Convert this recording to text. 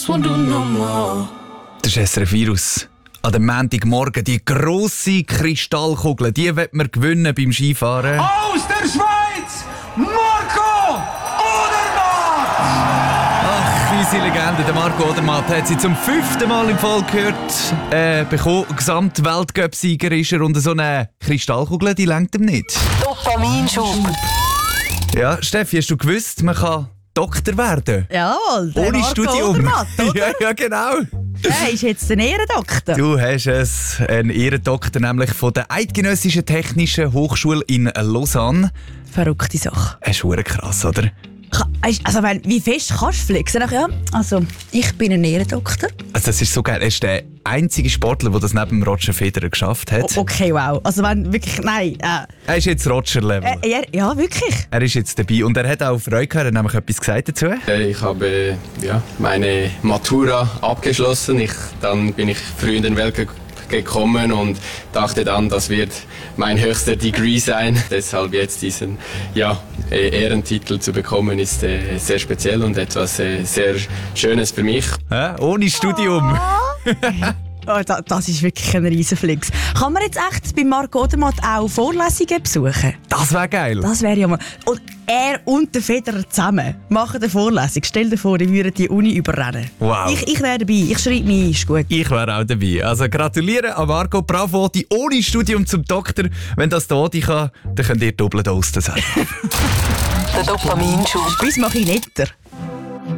just won't do no more. Das ist SRF Virus. An dem Montagmorgen die grosse Kristallkugel, die wird man gewinnen beim Skifahren. Aus der Schweiz, Marco Odermatt! Ach, unsere Legende, der Marco Odermatt, hat sie zum 5. Mal im Fall gehört. Bekommen. Gesamtweltcup-Sieger ist er und so eine Kristallkugel, die lenkt ihm nicht. Dopaminschub. Ja, Steffi, hast du gewusst, man kann Doktor werden? Jawohl, der Ohne Marco Studium. Odermatt, oder? Ja, genau. Er ist jetzt ein Ehrendoktor. Du hast es, ein Ehrendoktor, nämlich von der Eidgenössischen Technischen Hochschule in Lausanne. Verrückte Sache. Das ist verdammt krass, oder? Also, wie fest kannst du flexen? Ja, also, ich bin ein Ehrendoktor. Also das ist so geil. Er ist der einzige Sportler, der das neben Roger Federer geschafft hat. Okay, wow. Also wenn wirklich, nein. Er ist jetzt Roger-Level. Ja, wirklich. Er ist jetzt dabei und er hat auch Freude gehabt. Er hat nämlich etwas gesagt dazu. Ich habe meine Matura abgeschlossen. Dann bin ich früh in den Weltcup gekommen und dachte dann, das wird mein höchster Degree sein. Deshalb jetzt diesen Ehrentitel zu bekommen, ist sehr speziell und etwas sehr Schönes für mich. Ohne Studium. Oh, das ist wirklich ein Riesenflix. Kann man jetzt echt bei Marco Odermatt auch Vorlesungen besuchen? Das wäre geil. Das wäre ja mal. Und er und der Federer zusammen machen eine Vorlesung. Stell dir vor, die würden die Uni überrennen. Wow. Ich wäre dabei. Ich schreibe mich ein, ist gut. Ich wäre auch dabei. Also gratuliere an Marco, bravo, die ohne Studium zum Doktor. Wenn das da kann, dann könnt ihr doppelt aus sein. Der Dopaminschub. Bis mache ich netter.